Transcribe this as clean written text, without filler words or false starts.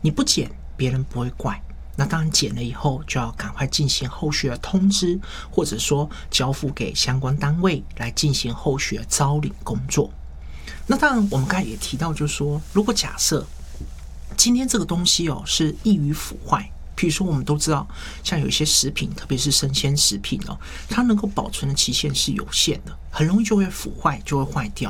你不检，别人不会怪。那当然检了以后，就要赶快进行后续的通知，或者说交付给相关单位来进行后续的招领工作。那当然，我们刚才也提到，就是说，如果假设今天这个东西是易于腐坏，譬如说我们都知道，像有一些食品，特别是生鲜食品它能够保存的期限是有限的，很容易就会腐坏，就会坏掉。